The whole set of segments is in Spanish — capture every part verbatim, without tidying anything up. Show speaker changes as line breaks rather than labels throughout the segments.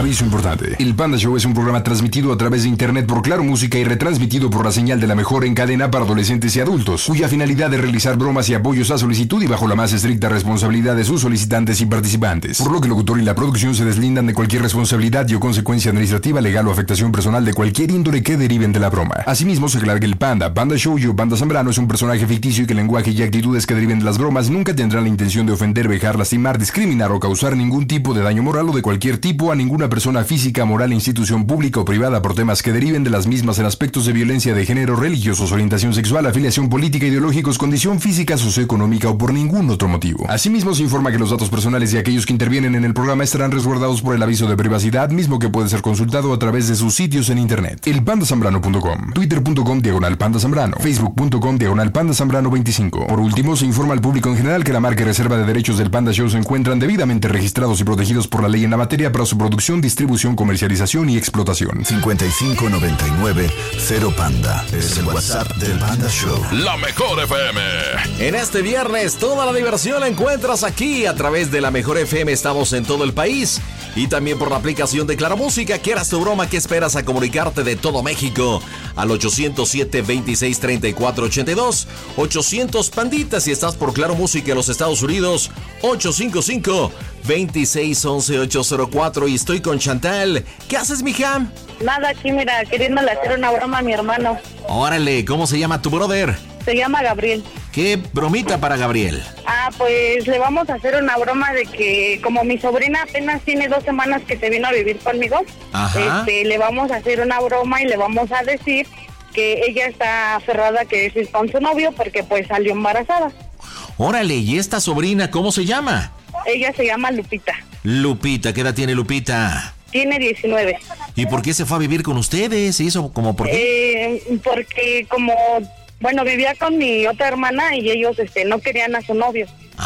Aviso importante. El Panda Show es un programa transmitido a través de internet por Claro Música y retransmitido por la señal de la mejor en cadena para adolescentes y adultos, cuya finalidad es realizar bromas y apoyos a solicitud y bajo la más estricta responsabilidad de sus solicitantes y participantes. Por lo que el locutor y la producción se deslindan de cualquier responsabilidad y o consecuencia administrativa, legal o afectación personal de cualquier índole que deriven de la broma. Asimismo, se aclara que el Panda, Panda Show y o Panda Zambrano es un personaje ficticio y que el lenguaje y actitudes que deriven de las bromas nunca tendrán la intención de ofender, vejar, lastimar, discriminar o causar ningún tipo de daño moral o de cualquier tipo a ninguna persona física, moral, institución pública o privada por temas que deriven de las mismas en aspectos de violencia de género, religiosos, orientación sexual, afiliación política, ideológicos, condición física, socioeconómica o por ningún otro motivo. Asimismo, se informa que los datos personales de aquellos que intervienen en el programa estarán resguardados por el aviso de privacidad, mismo que puede ser consultado a través de sus sitios en internet. el panda zambrano punto com, twitter punto com diagonal panda zambrano, facebook punto com diagonal panda zambrano veinticinco. Por último, se informa al público en general que la marca y reserva de derechos del Panda Show se encuentran debidamente registrados y protegidos por la ley en la materia para su producción, distribución, comercialización y explotación.
cincuenta y cinco noventa y nueve cero Panda es el WhatsApp del Panda Show.
La mejor F M.
En este viernes toda la diversión la encuentras aquí a través de la mejor F M. Estamos en todo el país y también por la aplicación de Claro Música. ¿Quieras tu broma? ¿Qué esperas a comunicarte de todo México? Al ochocientos siete, veintiséis, treinta y cuatro, ochenta y dos. ochocientos Panditas si estás por Claro Música en los Estados Unidos. ochocientos cincuenta y cinco, veintiséis, once, ochocientos cuatro. Y estoy con Chantal. ¿Qué haces, mija?
Nada, aquí mira, queriéndole hacer una broma a mi hermano.
Órale, ¿cómo se llama tu brother?
Se llama Gabriel.
¿Qué bromita para Gabriel?
Ah, pues le vamos a hacer una broma de que como mi sobrina apenas tiene dos semanas que se vino a vivir conmigo,
Ajá.
este, le vamos a hacer una broma y le vamos a decir que ella está aferrada que es con su novio porque pues salió embarazada.
Órale, ¿y esta sobrina cómo se llama?
Ella se llama Lupita.
Lupita, ¿qué edad tiene Lupita?
Tiene diecinueve.
¿Y por qué se fue a vivir con ustedes? ¿Y eso como por qué?
Eh, porque como, bueno, vivía con mi otra hermana y ellos este no querían a su novio.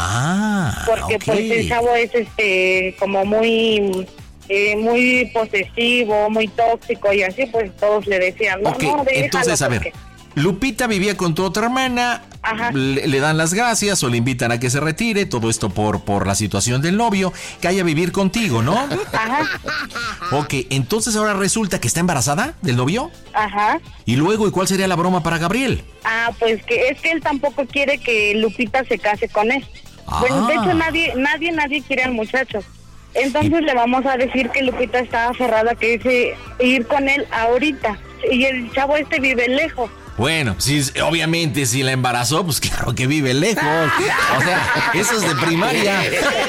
Ah,
Porque
ok.
pues el chavo es este como muy eh, muy posesivo, muy tóxico y así pues todos le decían, no,
Ok,
no, déjalo
entonces a ver,
porque...
Lupita vivía con tu otra hermana,
Ajá.
le, le dan las gracias o le invitan a que se retire, todo esto por, por la situación del novio, que haya a vivir contigo, ¿no?
Ajá.
Ok, entonces ahora resulta que está embarazada del novio.
Ajá.
Y luego, ¿y cuál sería la broma para Gabriel?
Ah, pues que es que él tampoco quiere que Lupita se case con él.
Ah.
Bueno, de hecho nadie, nadie, nadie quiere al muchacho. Entonces le vamos a decir que Lupita está aferrada que es eh, ir con él ahorita. Y el chavo este vive lejos.
Bueno, sí, obviamente si la embarazó, pues claro que vive lejos. O sea, eso es de primaria.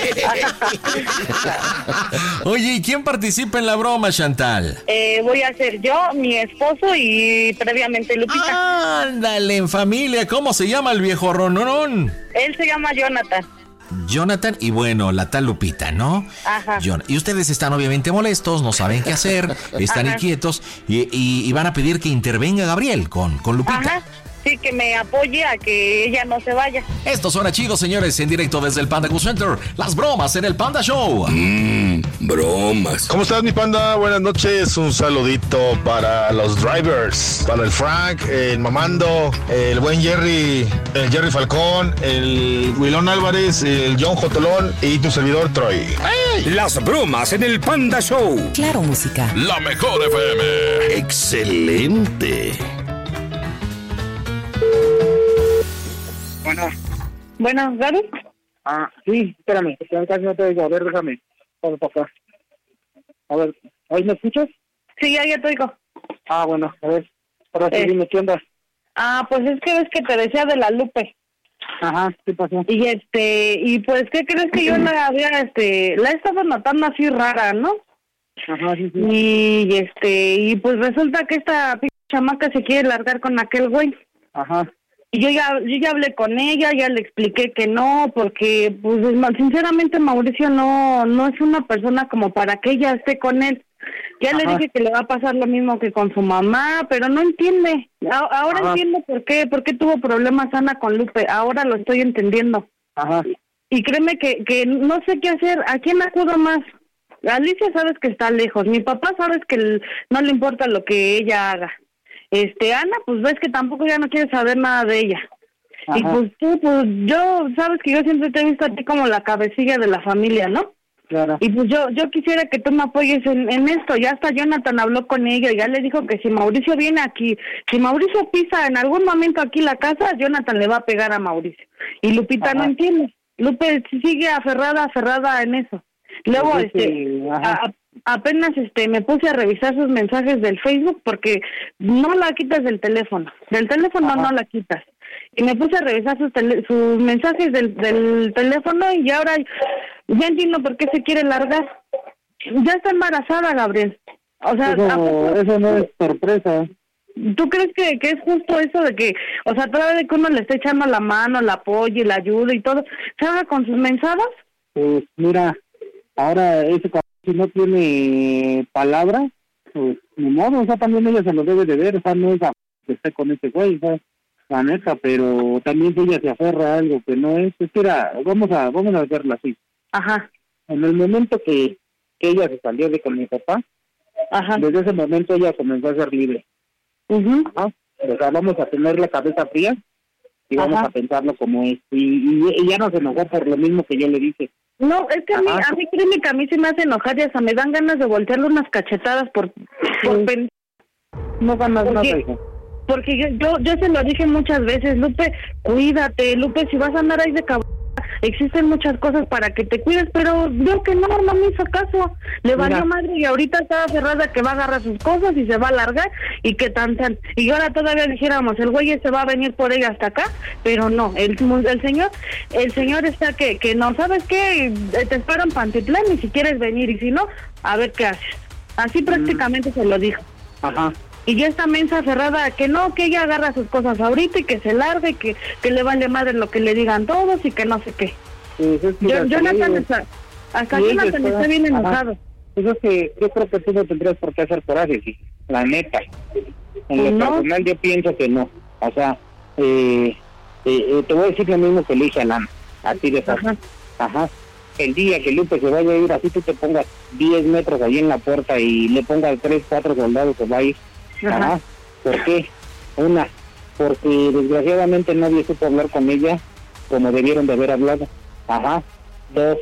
Oye, ¿y quién participa en la broma, Chantal?
Eh, voy a ser yo, mi esposo y previamente Lupita.
Ándale, en familia. ¿Cómo se llama el viejo rononón?
Él se llama Jonathan.
Jonathan y bueno, la tal Lupita, ¿no?
Ajá.
John. Y ustedes están obviamente molestos, no saben qué hacer, están
Ajá.
inquietos y, y, y van a pedir que intervenga Gabriel con, con Lupita.
Ajá. Sí, que me apoye a que ella no se vaya.
Esto suena chido, señores, en directo desde el Panda Cool Center. Las bromas en el Panda Show.
Mmm, bromas.
¿Cómo estás, mi panda? Buenas noches. Un saludito para los drivers, para el Frank, el Mamando, el buen Jerry, el Jerry Falcón, el Wilón Álvarez, el John Jotolón y tu servidor Troy.
¡Ay! Las bromas en el Panda Show.
Claro Música.
La mejor F M. Excelente.
Bueno.
Bueno, ¿Gaby?
Ah, sí, espérame, porque casi no te oigo. A ver, déjame. Vamos para acá. A ver, ¿ahí me escuchas?
Sí, ya, ya te oigo.
Ah, bueno, a ver. Ahora sí,
Eh.
dime, ¿qué onda?
Ah, pues es que ves que te decía de la Lupe.
Ajá, ¿qué pasó?
Y este, y pues, ¿qué crees que yo la había, este, la he estado notando así rara, ¿no?
Ajá, sí, sí.
Y este, y pues resulta que esta p chamaca se quiere largar con aquel güey.
Ajá.
Y yo ya, yo ya hablé con ella, ya le expliqué que no, porque, pues, sinceramente Mauricio no, no es una persona como para que ella esté con él. Ya
Ajá.
le dije que le va a pasar lo mismo que con su mamá, pero no entiende. A, ahora
Ajá.
entiendo por qué, por qué tuvo problemas Ana con Lupe. Ahora lo estoy entendiendo.
Ajá.
Y créeme que, que no sé qué hacer. ¿A quién acudo más? Alicia sabes que está lejos. Mi papá sabes que el, no le importa lo que ella haga. Este, Ana, pues ves que tampoco ya no quiere saber nada de ella.
Ajá.
Y pues tú, pues yo, sabes que yo siempre te he visto a ti como la cabecilla de la familia, ¿no?
Claro.
Y pues yo yo quisiera que tú me apoyes en, en esto. Ya hasta Jonathan habló con ella y ya le dijo que si Mauricio viene aquí, si Mauricio pisa en algún momento aquí la casa, Jonathan le va a pegar a Mauricio. Y Lupita Ajá. no entiende. Lupe sigue aferrada, aferrada en eso. Luego, pues este, a, apenas este me puse a revisar sus mensajes del Facebook porque no la quitas del teléfono. Del teléfono Ajá. no la quitas. Y me puse a revisar sus, tele, sus mensajes del, del teléfono y ahora ya entiendo por qué se quiere largar. Ya está embarazada, Gabriel. O sea,
eso, eso no es sorpresa.
¿Tú crees que, que es justo eso de que, o sea, toda vez que uno le está echando la mano, la apoye, la ayuda y todo, ¿se haga con sus mensadas?
Pues mira, ahora ese cabrón si no tiene palabra, pues ni modo, o sea, también ella se lo debe de ver, o sea, no es a que esté con ese güey, o sea, la neta, pero también si ella se aferra a algo que no es, es que era, vamos a, vamos a verla así.
Ajá.
En el momento que, que ella se salió de con mi papá, Ajá. desde ese momento ella comenzó a ser libre.
Uh-huh.
Ajá. O sea, vamos a tener la cabeza fría y vamos Ajá. a pensarlo como es. Y, y ella no se enojó por lo mismo que yo le dije.
No, es que a mí, a mí créeme que a mí se me hace enojar y hasta me dan ganas de voltearle unas cachetadas por, por pen...
No ganas nada.
Porque yo, yo yo se lo dije muchas veces, Lupe, cuídate, Lupe, si vas a andar ahí de cabrón, existen muchas cosas para que te cuides, pero veo que no, no me hizo caso, le valió madre y ahorita está cerrada que va a agarrar sus cosas y se va a largar y que tan tan, y ahora todavía dijéramos, el güey se va a venir por ella hasta acá, pero no, el el señor, el señor está que, que no, ¿sabes qué? Te espero en Pantitlán y si quieres venir y si no, a ver qué haces, así prácticamente mm. se lo dijo.
Ajá.
Y ya está mensa cerrada, que no, que ella agarra sus cosas ahorita y que se largue, que, que le vale madre lo que le digan todos y que no sé qué.
Pues es que
yo, Jonathan está, hasta Jonathan está, está bien enojado.
Eso es que yo creo que tú no tendrías por qué hacer coraje, sí, la neta. En lo no. personal yo pienso que no. O sea, eh, eh, te voy a decir lo mismo que le dije a Lana, así de fácil. Ajá. Ajá. El día que Lupe se vaya a ir, así tú te pongas diez metros ahí en la puerta y le pongas tres, cuatro soldados, se va a ir. Ajá. Ajá. ¿Por qué? Una, porque desgraciadamente nadie supo hablar con ella como debieron de haber hablado. Ajá. Dos,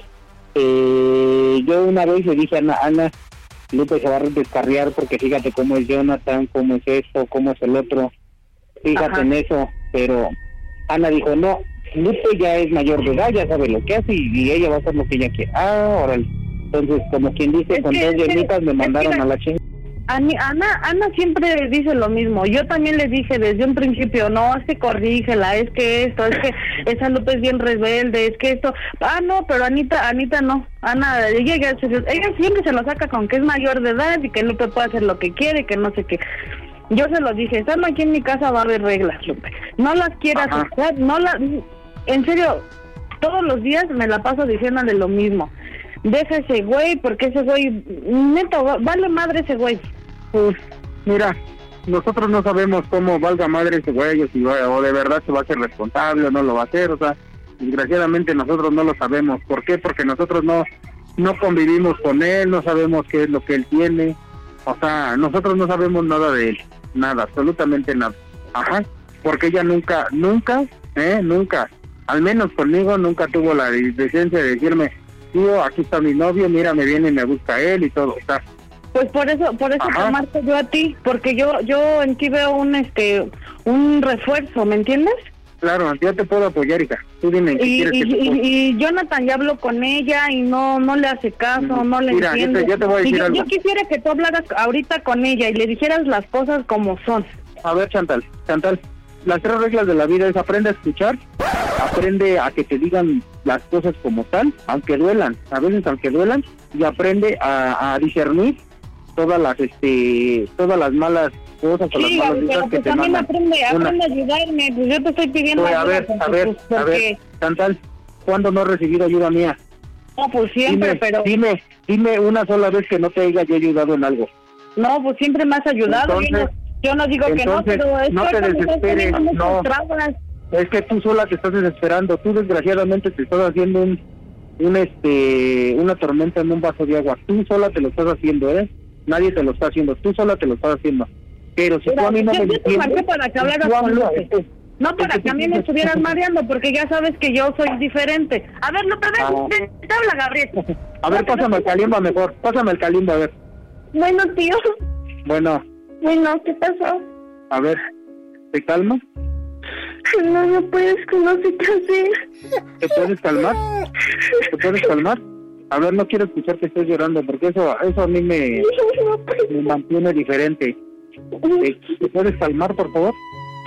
eh, yo una vez le dije a Ana, Ana, Lupe se va a descarriar porque fíjate cómo es Jonathan, cómo es esto, cómo es el otro. Fíjate Ajá. en eso, pero Ana dijo, no, Lupe ya es mayor de edad, ya sabe lo que hace y, y ella va a hacer lo que ella quiere. Ah, órale. Entonces, como quien dice, es con dos llenitas me mandaron que... a la chingada.
Ana, Ana siempre dice lo mismo. Yo también le dije desde un principio, no, es que corrígela, es que esto, es que esa Lupe es bien rebelde, es que esto. Ah, no, pero Anita, Anita no. Ana, ella, ella, ella siempre se lo saca con que es mayor de edad y que Lupe puede hacer lo que quiere, que no sé qué. Yo se lo dije, estando aquí en mi casa va a haber reglas, Lupe. No las quieras usar, no las... En serio, todos los días me la paso diciéndole lo mismo. Deja ese güey, porque ese güey, neto, vale madre ese güey.
Pues, mira, nosotros no sabemos cómo valga madre ese güey, o, si va, o de verdad se va a hacer responsable o no lo va a hacer, o sea, desgraciadamente nosotros no lo sabemos. ¿Por qué? Porque nosotros no, no convivimos con él, no sabemos qué es lo que él tiene, o sea, nosotros no sabemos nada de él, nada, absolutamente nada. Ajá, porque ella nunca, nunca, eh, nunca, al menos conmigo, nunca tuvo la decencia de decirme, tío, aquí está mi novio, mira, me viene y me busca él y todo, o sea.
Pues por eso, por eso te marco yo a ti, porque yo, yo en ti veo un, este, un refuerzo, ¿me entiendes?
Claro, yo te puedo apoyar, hija. Tú dime qué
y,
quieres
y,
que te
y, y Jonathan ya habló con ella y no, no le hace caso, no le
Mira,
entiende.
Yo te, yo te voy a decir
y yo,
algo.
yo quisiera que tú hablaras ahorita con ella y le dijeras las cosas como son.
A ver, Chantal, Chantal, las tres reglas de la vida es aprende a escuchar, aprende a que te digan las cosas como tal, aunque duelan, a veces aunque duelan, y aprende a, a discernir todas las este todas las malas cosas o
sí,
las malas
pero
que
pues
te
también
mandan.
aprende, aprende Una. a ayudarme, pues yo te estoy pidiendo
pues,
ayuda.
A ver, a ver,
pues,
a ver, Chantal, ¿cuándo no he recibido ayuda mía?
No, pues siempre,
dime,
pero...
Dime, dime una sola vez que no te haya yo ayudado en algo.
No, pues siempre me has ayudado, entonces, yo, no, yo no digo que no, pero es
no
que
te desesperes, no, es que tú sola te estás desesperando, tú desgraciadamente te estás haciendo un, un este, una tormenta en un vaso de agua, tú sola te lo estás haciendo, ¿eh? Nadie te lo está haciendo, tú sola te lo estás haciendo. Pero si Mira, tú a mí no
yo,
me
entiendes... Yo te marqué para que hablaras con Lupe. No para que a mí me estuvieras mareando, porque ya sabes que yo soy diferente. A ver, Lupe, ven,
Ah.
ven, te habla Gabriel.
A ver, pásame el calimba mejor, pásame el calimba, a ver.
Bueno, tío.
Bueno,
Bueno, ¿qué pasó?
a ver, ¿te calmas?
No, no puedes, que no sé qué hacer.
¿Te puedes calmar? ¿Te puedes calmar? A ver, no quiero escuchar que estés llorando, porque eso eso a mí me, me mantiene diferente. ¿Te, te puedes calmar, por favor?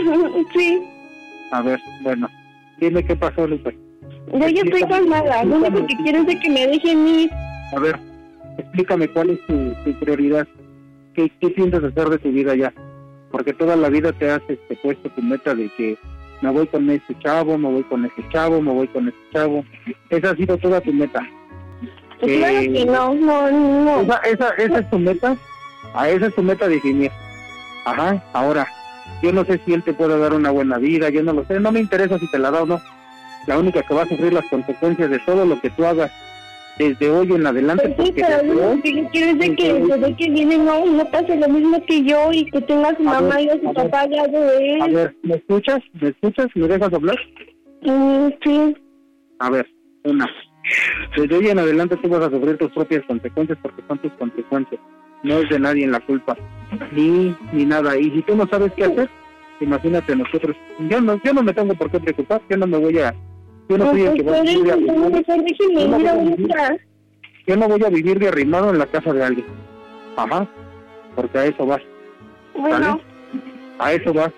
Sí,
A ver, bueno, dime qué pasó, Lupe.
yo ya estoy calmada. Lo único que quiero es de que me dejen ir.
A ver, explícame cuál es tu, tu prioridad. ¿Qué, ¿Qué piensas hacer de tu vida ya? Porque toda la vida te has este, puesto tu meta de que me voy con este chavo, me voy con este chavo, me voy con este chavo. Esa ha sido toda tu meta.
Claro
Eh,
que no, no, no.
Esa, esa, esa es tu meta. A esa es tu meta definir. Ajá, ahora, yo no sé si él te puede dar una buena vida, yo no lo sé, no me interesa si te la da o no. La única que va a sufrir las consecuencias de todo lo que tú hagas desde hoy en adelante.
Pues sí,
porque
pero
desde
lo
hoy-
que yo quiero es de que desde que viene no, no pase lo mismo que yo y que tenga a su
A
mamá
ver,
y a su
a ver.
papá al lado de
A
él.
ver, ¿me escuchas? ¿Me escuchas? ¿Me dejas hablar?
Mm, sí.
A ver, una. Desde hoy en adelante tú vas a sufrir tus propias consecuencias porque son tus consecuencias. No es de nadie en la culpa. Ni, ni nada. Y si tú no sabes qué hacer, imagínate nosotros. Yo no, yo no me tengo por qué preocupar. Yo no me voy a... Yo no soy el que va a
Pues
vivir de
por eso,
arrimado.
mejor déjenme
Yo no
ir
voy a vivir-
ahorita.
Yo no voy a vivir de arrimado en la casa de alguien. Ajá. Porque a eso vas.
Bueno,
A eso vas.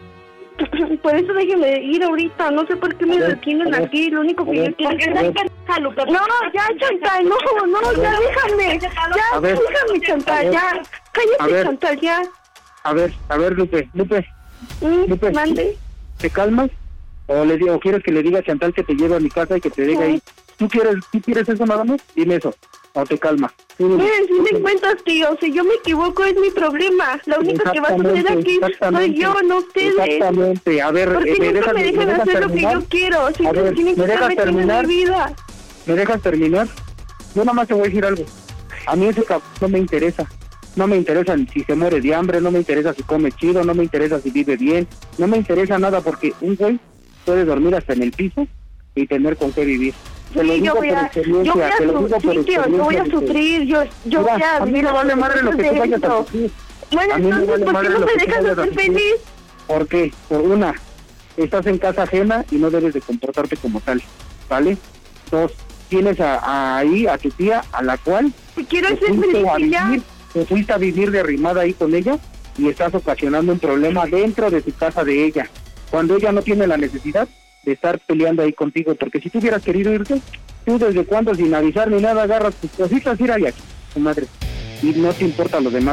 por eso déjenme ir ahorita. No sé por qué me
A ver,
detienen
a ver,
aquí. Lo único
a
que
ver,
yo quiero es...
a ver.
No, ya, Chantal, no, no, ya déjame. Ya,
A ver.
déjame, Chantal, ya.
A
Cállate,
ver.
Chantal, ya.
A ver, a ver, Lupe. Lupe,
Mm,
Lupe.
mande.
¿te calmas? ¿O le digo, quieres que le diga a Chantal que te lleve a mi casa y que te diga ahí? ¿Tú quieres, ¿Tú quieres eso nada más? Dime eso. ¿O te calmas? Sí, dime.
Miren, si me cuentas, tío, si yo me equivoco es mi problema. La única que va a sufrir
Exactamente,
aquí soy
exactamente.
yo, no ustedes.
Exactamente. A ver,
¿Por qué
eh, me
nunca
dejas,
me dejan
dejas
hacer lo que
terminar?
yo quiero? Si
A ver,
tienen que
¿me
estar
dejas
metiendo en
terminar?
mi vida.
¿Me dejas terminar? Yo nada más te voy a decir algo. A mí ese cabrón no me interesa. No me interesa si se muere de hambre, no me interesa si come chido, no me interesa si vive bien, no me interesa nada porque un güey puede dormir hasta en el piso y tener con qué vivir. Te lo
Sí,
digo
yo voy
por
a,
experiencia,
yo voy a
te lo digo por
sufrir, tío, yo voy a
experiencia, dice.
sufrir, yo, yo
Mira,
voy a
a mí
vivir
me vale madre lo que tú vayas a
esto.
sufrir.
Bueno,
A mí me
entonces,
vale
¿por qué
madre
no
lo
me
que tú
dejas
vayas a
hacer
sufrir.
feliz?
¿Por qué? Por una, estás en casa ajena y no debes de comportarte como tal, ¿vale? Dos, tienes a, a ahí a tu tía a la cual
Si quiero
te
ser
fuiste
feliz
a
y ya.
vivir, te fuiste a vivir de arrimada ahí con ella y estás ocasionando un problema dentro de tu casa de ella, cuando ella no tiene la necesidad de estar peleando ahí contigo, porque si tú hubieras querido irte, tú desde cuando sin avisar ni nada agarras tus cositas y ir allá, tu madre, y no te importa lo demás.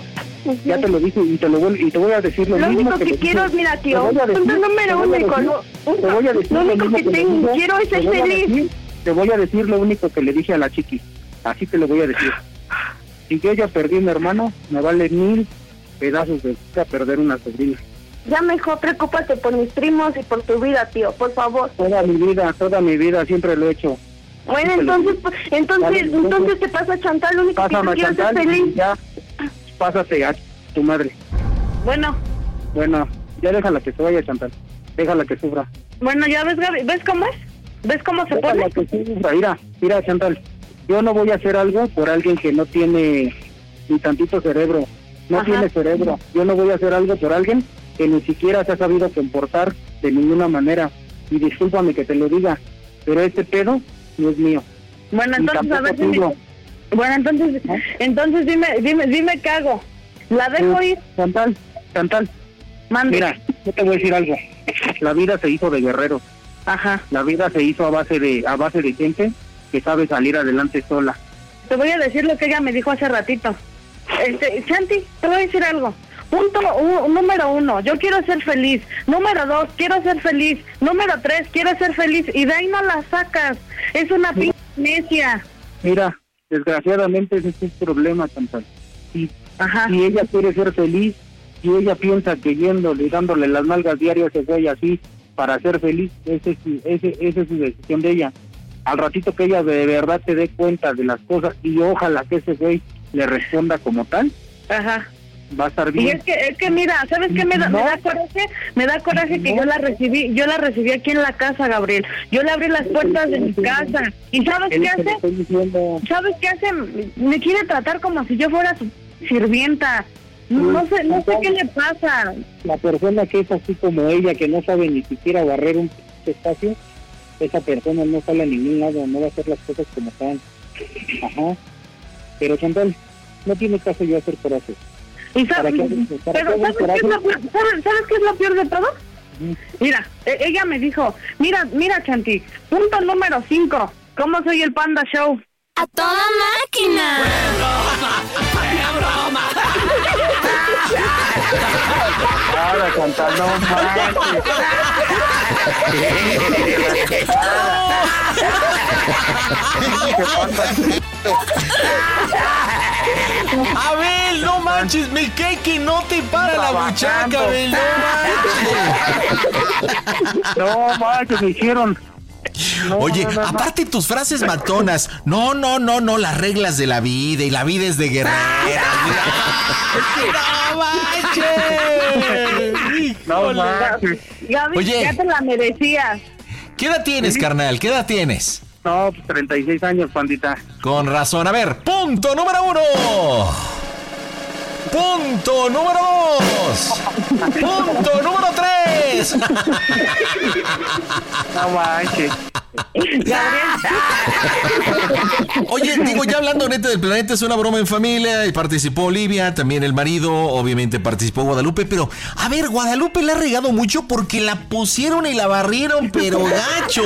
Ya te lo dije y te lo voy, y te voy a decir lo,
Lo
mismo
único
que
que
le
quiero,
dije.
mira,
Te
tío,
voy a decir-
punto número
te
uno,
voy a
y con
decir-
lo,
te voy a decir
lo único
mismo
que
le
tengo,
dije,
quiero es
te
ser
voy a
feliz.
decir- Te voy a decir lo único que le dije a la chiqui, así te lo voy a decir. Si yo ya perdí a mi hermano, me vale mil pedazos de a perder una sobrina.
Ya mejor preocúpate por mis primos y por tu vida, tío, por favor.
Toda mi vida, toda mi vida siempre lo he hecho.
Bueno,
Así te lo
entonces,
digo.
pues, entonces,
Vale,
entonces te pasa Chantal, lo único que
Pásame
yo
a
quiero es ser
Chantal y
feliz.
ya, pásate a tu madre.
Bueno,
Bueno, ya déjala que se vaya Chantal, déjala que sufra.
bueno, ya ves, Gaby, ¿ves cómo es? ¿Ves cómo se
Déjala
pone?
que sufra, mira, mira Chantal, yo no voy a hacer algo por alguien que no tiene ni tantito cerebro, no
Ajá.
tiene cerebro, yo no voy a hacer algo por alguien que ni siquiera se ha sabido comportar de ninguna manera, y discúlpame que te lo diga, pero este pedo no es mío.
Bueno,
Ni
entonces, a ver
tampoco
si me...
tuyo.
Bueno, entonces,
¿No?
entonces dime, dime, dime qué hago. ¿La dejo ir?
Chantal, Chantal,
Mande.
mira, yo te voy a decir algo, la vida se hizo de guerreros,
Ajá.
la vida se hizo a base de a base de gente que sabe salir adelante sola.
Te voy a decir lo que ella me dijo hace ratito. Este, Chanti, te voy a decir algo. Punto u- número uno, yo quiero ser feliz. Número dos, quiero ser feliz. Número tres, quiero ser feliz. Y de ahí no la sacas. Es una p*** necia.
Mira, desgraciadamente ese es un problema, Chantal. Si,
Ajá.
si ella quiere ser feliz, si ella piensa que yéndole, dándole las nalgas diarias a ese güey así para ser feliz, ese es su, ese, esa es su decisión de ella. Al ratito que ella de verdad se dé cuenta de las cosas y ojalá que ese güey le responda como tal,
Ajá.
va a estar bien.
Y es que, es que mira, ¿sabes qué me da,
no.
me da coraje? Me da coraje que
no.
yo la recibí, yo la recibí aquí en la casa, Gabriel. Yo le abrí las puertas de mi casa. ¿Y sabes qué hace? ¿Sabes qué hace? Me quiere tratar como si yo fuera su sirvienta. No, no sé, no sé qué le pasa.
La persona que es así como ella, que no sabe ni siquiera barrer un espacio, esa persona no sale a ningún lado, no va a hacer las cosas como están. Ajá. Pero Chantal, no tiene caso yo hacer coraje.
¿Y sabes,
qué,
pero ¿sabes qué, es lo peor, ¿sabes, ¿sabes qué es lo peor de todo? Uh-huh. Mira, e- ella me dijo, mira, mira Chanti, punto número cinco, ¿cómo soy el Panda Show?
¡A toda máquina!
¡Buena broma!
Ahora, Chantal, no
Abel, no manches, mi Keki, no te para la buchaca, Abel, no manches.
No manches, me hicieron.
No, Oye, no, no, no. aparte tus frases matonas, no, no, no, no, las reglas de la vida y la vida es de guerrera. ¡No manches!
No manches.
Gaby, Oye, ya te la merecías.
¿Qué edad tienes, ¿Sí? carnal? ¿Qué edad tienes?
No, pues treinta y seis años, pandita.
Con razón. A ver, punto número uno. Punto número dos. Punto número tres.
No manches.
Oye, digo, ya hablando neta del planeta, es una broma en familia, y participó Olivia, también el marido, obviamente participó Guadalupe, pero, a ver, Guadalupe la ha regado mucho porque la pusieron y la barrieron, pero gacho.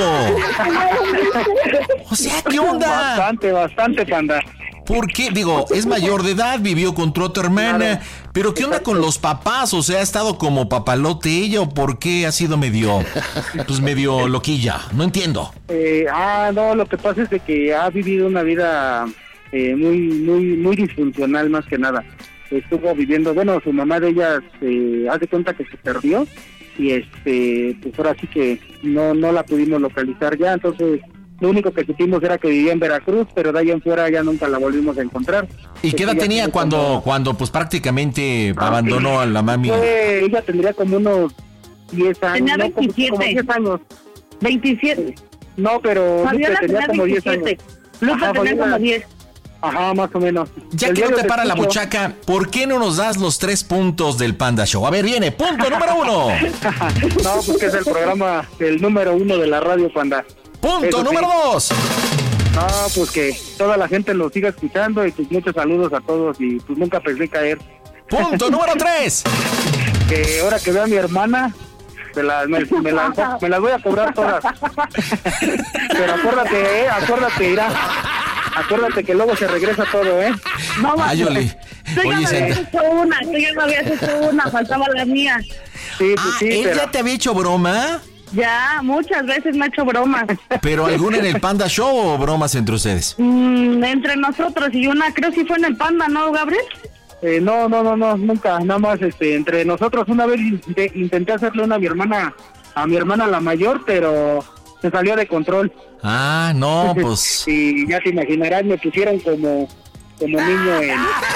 O sea, ¿qué onda?
Bastante, bastante, panda.
¿Por qué? Digo, es mayor de edad, vivió con tu otra hermana, claro. Pero ¿qué onda con los papás? O sea, ¿ha estado como papalote ella o por qué ha sido medio, pues medio loquilla? No entiendo.
Eh, ah, no, lo que pasa es de que ha vivido una vida eh, muy, muy, muy disfuncional más que nada. Estuvo viviendo, bueno, su mamá de ella se hace cuenta que se perdió y este, pues ahora sí que no, no la pudimos localizar ya, entonces... Lo único que supimos era que vivía en Veracruz, pero de ahí en fuera ya nunca la volvimos a encontrar.
¿Y qué edad tenía cuando, como... cuando pues prácticamente ah, abandonó sí. a la mami?
Pues, ella tendría como unos diez años.
Tenía veintisiete.
No, como diez años.
veintisiete.
No, pero
Fabiola
tenía, tenía como diez años.
Luca Ajá, tenía como diez.
Ajá, más o menos.
Ya el que no te para la buchaca, ¿por qué no nos das los tres puntos del Panda Show? A ver, viene, punto número uno.
No, porque es el programa, el número uno de la radio, Panda.
Punto Eso número sí. dos.
No, pues que toda la gente lo siga escuchando y pues muchos saludos a todos y pues nunca pensé caer.
Punto número tres.
Que ahora que veo a mi hermana, me las me, me la, me la voy a cobrar todas. Pero acuérdate, eh, acuérdate, irá. Acuérdate que luego se regresa todo, ¿eh?
No,
Ay, Oli.
Tú ya me habías hecho una, tú ya me habías hecho una, faltaba la mía.
Sí, pues
ah,
sí,
¿él
pero...
ya te había hecho broma?
Ya, muchas veces me ha hecho bromas.
¿Pero alguna en el Panda Show o bromas entre ustedes?
Mm, entre nosotros y una, creo que fue en el Panda, ¿no, Gabriel?
Eh, no, no, no, no, nunca, nada más este, entre nosotros. Una vez intenté, intenté hacerle una a mi hermana, a mi hermana la mayor, pero se salió de control.
Ah, no, pues...
Y ya te imaginarás, me pusieron como... como niño en...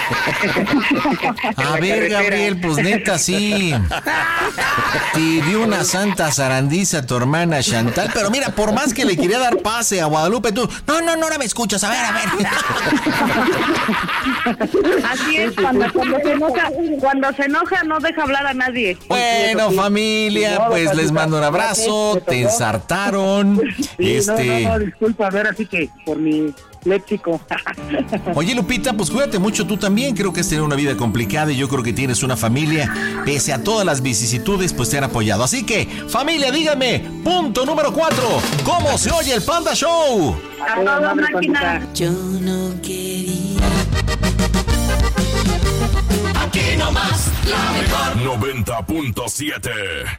A ver, Gabriel, pues neta, sí. Te dio una santa zarandiza a tu hermana Chantal, pero mira, por más que le quería dar pase a Guadalupe, tú, no, no, no, no me escuchas, a ver, a ver.
Así es, cuando, cuando se enoja, cuando se enoja no deja hablar a nadie.
Bueno, familia, pues les mando un abrazo, te ensartaron.
Sí,
este...
no, no, no, disculpa, a ver, así que por mi... léxico.
Oye, Lupita, pues cuídate mucho tú también. Creo que has tenido una vida complicada y yo creo que tienes una familia. Pese a todas las vicisitudes, pues te han apoyado. Así que, familia, dígame, punto número cuatro. ¿Cómo se oye el Panda Show?
A toda máquina.
Yo no quería.
Aquí nomás, la mejor.
noventa punto siete.